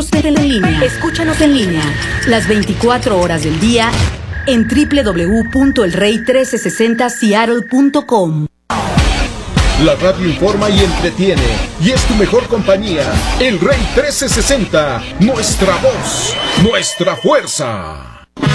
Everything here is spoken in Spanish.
Escúchanos en línea las 24 horas del día en www.elrey1360seattle.com. La radio informa y entretiene, y es tu mejor compañía. El Rey 1360, nuestra voz, nuestra fuerza.